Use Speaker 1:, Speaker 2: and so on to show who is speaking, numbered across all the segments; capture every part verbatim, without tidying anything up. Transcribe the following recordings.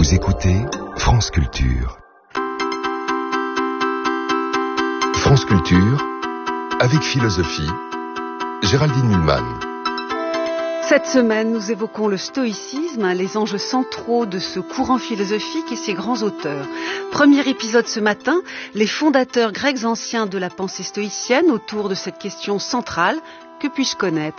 Speaker 1: Vous écoutez France Culture. France Culture, avec philosophie, Géraldine Mühlmann.
Speaker 2: Cette semaine, nous évoquons le stoïcisme, les enjeux centraux de ce courant philosophique et ses grands auteurs. Premier épisode ce matin, les fondateurs grecs anciens de la pensée stoïcienne autour de cette question centrale, que puis-je connaître ?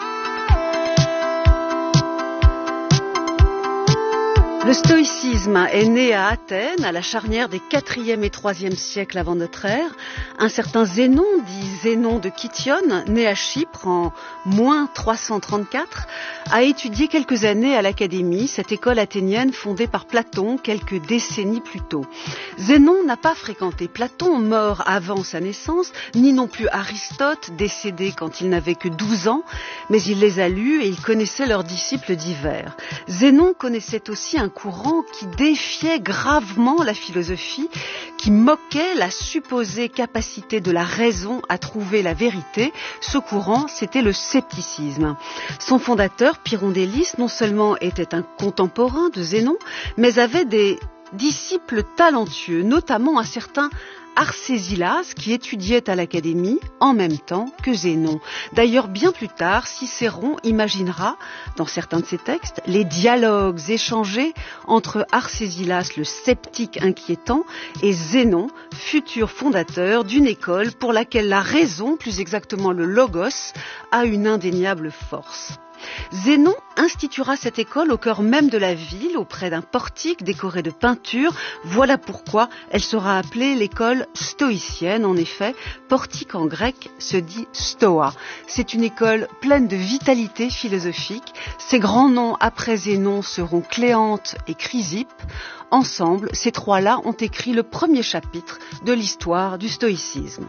Speaker 2: Le stoïcisme est né à Athènes, à la charnière des quatrième et troisième siècles avant notre ère. Un certain Zénon, dit Zénon de Kition, né à Chypre en moins trois cent trente-quatre, a étudié quelques années à l'Académie, cette école athénienne fondée par Platon quelques décennies plus tôt. Zénon n'a pas fréquenté Platon, mort avant sa naissance, ni non plus Aristote, décédé quand il n'avait que douze ans, mais il les a lus et il connaissait leurs disciples divers. Zénon connaissait aussi un courant qui défiait gravement la philosophie, qui moquait la supposée capacité de la raison à trouver la vérité. Ce courant, c'était le scepticisme. Son fondateur, Pyrondélis, non seulement était un contemporain de Zénon, mais avait des disciples talentueux, notamment un certain Arcésilas, qui étudiait à l'Académie en même temps que Zénon. D'ailleurs, bien plus tard, Cicéron imaginera, dans certains de ses textes, les dialogues échangés entre Arcésilas, le sceptique inquiétant, et Zénon, futur fondateur d'une école pour laquelle la raison, plus exactement le logos, a une indéniable force. Zénon instituera cette école au cœur même de la ville, auprès d'un portique décoré de peintures. Voilà pourquoi elle sera appelée l'école stoïcienne. En effet, portique en grec se dit stoa. C'est une école pleine de vitalité philosophique. Ses grands noms après Zénon seront Cléante et Chrysippe. Ensemble, ces trois-là ont écrit le premier chapitre de l'histoire du stoïcisme.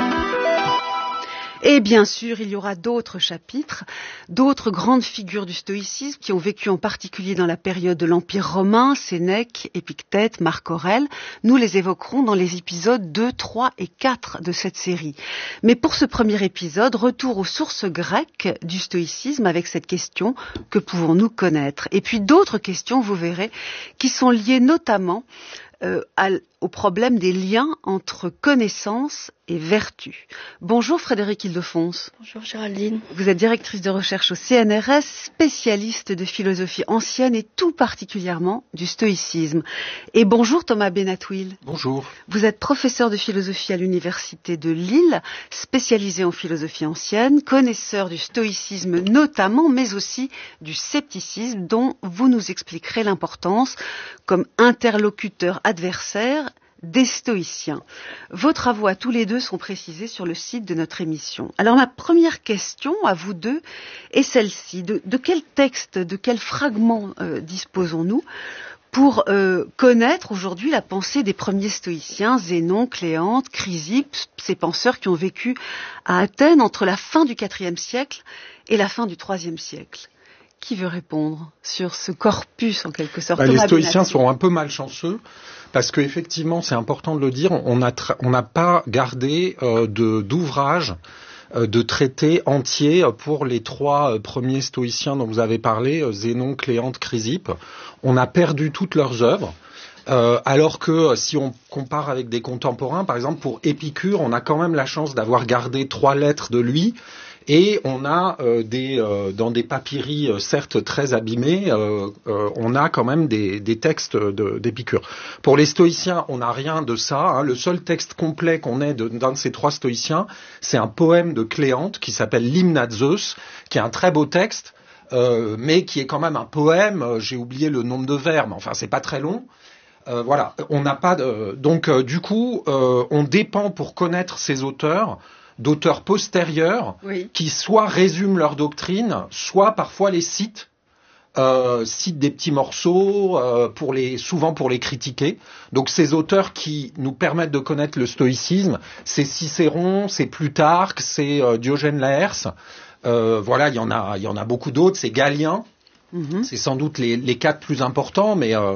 Speaker 2: Et bien sûr, il y aura d'autres chapitres, d'autres grandes figures du stoïcisme qui ont vécu en particulier dans la période de l'Empire romain, Sénèque, Épictète, Marc Aurèle. Nous les évoquerons dans les épisodes deux, trois et quatre de cette série. Mais pour ce premier épisode, retour aux sources grecques du stoïcisme avec cette question, que pouvons-nous connaître ? Et puis d'autres questions, vous verrez, qui sont liées notamment Euh, à, au problème des liens entre connaissance et vertu. Bonjour Frédérique Ildefonse.
Speaker 3: Bonjour Géraldine.
Speaker 2: Vous êtes directrice de recherche au C N R S, spécialiste de philosophie ancienne et tout particulièrement du stoïcisme. Et bonjour Thomas Benatouil.
Speaker 4: Bonjour.
Speaker 2: Vous êtes professeur de philosophie à l'université de Lille, spécialisé en philosophie ancienne, connaisseur du stoïcisme notamment, mais aussi du scepticisme dont vous nous expliquerez l'importance comme interlocuteur adversaire des stoïciens. Vos travaux à tous les deux sont précisés sur le site de notre émission. Alors ma première question à vous deux est celle-ci. De, de quel texte, de quel fragment euh, disposons-nous pour euh, connaître aujourd'hui la pensée des premiers stoïciens, Zénon, Cléante, Chrysippe, ces penseurs qui ont vécu à Athènes entre la fin du quatrième siècle et la fin du troisième siècle ? Qui veut répondre sur ce corpus, en quelque sorte ?
Speaker 4: Bah, les stoïciens sont un peu malchanceux, parce qu'effectivement, c'est important de le dire, on n'a tra- on n'a pas gardé euh, de, d'ouvrage, euh, de traités entiers pour les trois euh, premiers stoïciens dont vous avez parlé, euh, Zénon, Cléante, Chrysippe. On a perdu toutes leurs œuvres. Euh, alors que si on compare avec des contemporains, par exemple pour Épicure, on a quand même la chance d'avoir gardé trois lettres de lui. Et on a euh, des euh, dans des papyri euh, certes très abîmés, euh, euh, on a quand même des, des textes de, d'Épicure. Pour les stoïciens, on n'a rien de ça. Hein. Le seul texte complet qu'on ait de, d'un de ces trois stoïciens, c'est un poème de Cléante qui s'appelle l'Hymne à Zeus, qui est un très beau texte, euh, mais qui est quand même un poème. J'ai oublié le nombre de vers, mais enfin c'est pas très long. Euh, voilà, on n'a pas de... donc euh, du coup, euh, on dépend pour connaître ces auteurs d'auteurs postérieurs, oui, qui soit résument leur doctrine, soit parfois les citent, euh, citent des petits morceaux, euh, pour les, souvent pour les critiquer. Donc ces auteurs qui nous permettent de connaître le stoïcisme, c'est Cicéron, c'est Plutarque, c'est euh, Diogène Laërce. Euh, voilà, il y en a, il y en a beaucoup d'autres. C'est Galien. Mm-hmm. C'est sans doute les, les quatre plus importants, mais euh,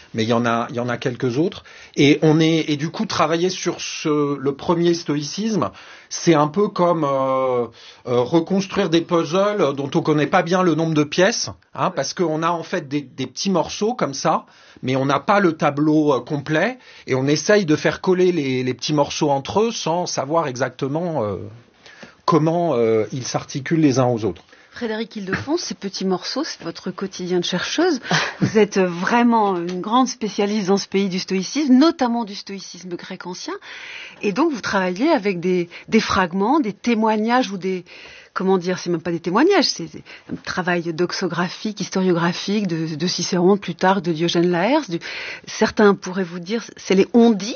Speaker 4: mais il y en a, il y en a quelques autres. Et on est, et du coup, travailler sur ce, le premier stoïcisme, c'est un peu comme euh, euh, reconstruire des puzzles dont on connaît pas bien le nombre de pièces, hein, parce qu'on a en fait des, des petits morceaux comme ça, mais on n'a pas le tableau euh, complet, et on essaye de faire coller les, les petits morceaux entre eux sans savoir exactement euh, comment euh, ils s'articulent les uns aux autres.
Speaker 2: Frédérique Ildefonse, ces petits morceaux, c'est votre quotidien de chercheuse. Vous êtes vraiment une grande spécialiste dans ce pays du stoïcisme, notamment du stoïcisme grec ancien. Et donc, vous travaillez avec des, des fragments, des témoignages ou des... Comment dire, c'est même pas des témoignages, c'est un travail doxographique, historiographique de, de Cicéron, de Plutarque, de Diogène Laërce. Du, certains pourraient vous dire, c'est les on-dit.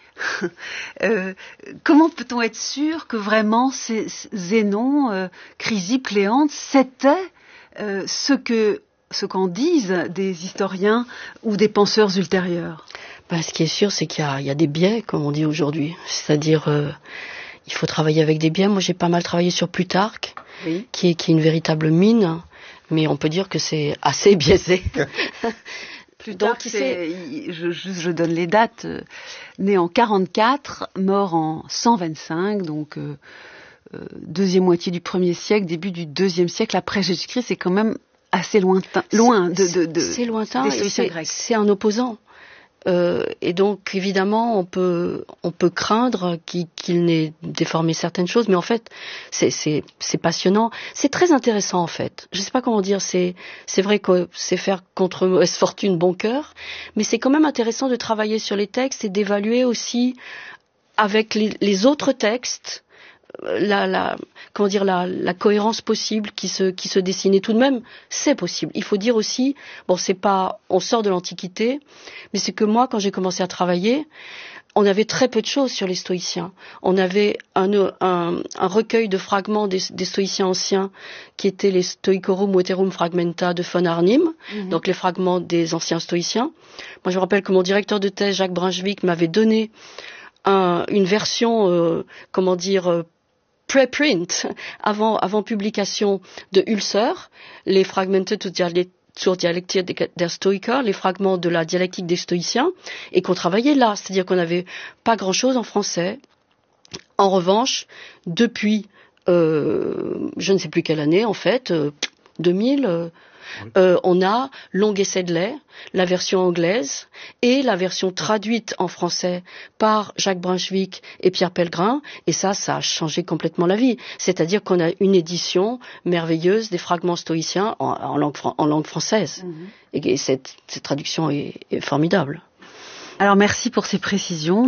Speaker 2: euh, comment peut-on être sûr que vraiment ces Zénon, euh, Chrysippe, Cléante, c'était euh, ce que ce qu'en disent des historiens ou des penseurs ultérieurs?
Speaker 3: Ben, ce qui est sûr, c'est qu'il y a, il y a des biais, comme on dit aujourd'hui. C'est-à-dire, euh, il faut travailler avec des biais. Moi, j'ai pas mal travaillé sur Plutarque, oui. qui, est, qui est une véritable mine, mais on peut dire que c'est assez biaisé.
Speaker 2: Donc, c'est, je, je, je donne les dates. Euh, né en quarante-quatre, mort en cent vingt-cinq, donc euh, euh, deuxième moitié du premier siècle, début du deuxième siècle après Jésus-Christ. C'est quand même assez lointain, loin de, de, de
Speaker 3: c'est lointain.
Speaker 2: Des stoïciens
Speaker 3: c'est,
Speaker 2: grecs.
Speaker 3: C'est un opposant. Euh, et donc évidemment on peut on peut craindre qu'il, qu'il n'ait déformé certaines choses, mais en fait c'est c'est c'est passionnant, c'est très intéressant en fait. Je sais pas comment dire, c'est c'est vrai que c'est faire contre mauvaise fortune bon cœur, mais c'est quand même intéressant de travailler sur les textes et d'évaluer aussi avec les, les autres textes la, la, comment dire, la, la cohérence possible qui se, qui se dessinait tout de même, c'est possible. Il faut dire aussi, bon, c'est pas, on sort de l'Antiquité, mais c'est que moi, quand j'ai commencé à travailler, on avait très peu de choses sur les stoïciens. On avait un, un, un recueil de fragments des, des stoïciens anciens qui étaient les Stoicorum Veterum Fragmenta de von Arnim, mm-hmm. donc les fragments des anciens stoïciens. Moi, je me rappelle que mon directeur de thèse, Jacques Brunswick, m'avait donné un, une version, euh, comment dire, euh, preprint, avant, avant publication de Hülser, les Fragmente zur Dialektik der Stoiker, les fragments de la dialectique des stoïciens, et qu'on travaillait là, c'est-à-dire qu'on n'avait pas grand-chose en français. En revanche, depuis, euh, je ne sais plus quelle année en fait, euh, deux mille, euh, oui. euh, on a Long et Sedley, la version anglaise, et la version traduite en français par Jacques Brunswick et Pierre Pellegrin, et ça, ça a changé complètement la vie. C'est-à-dire qu'on a une édition merveilleuse des fragments stoïciens en, en, langue, en langue française. Mm-hmm. Et, et cette, cette traduction est, est formidable.
Speaker 2: Alors merci pour ces précisions.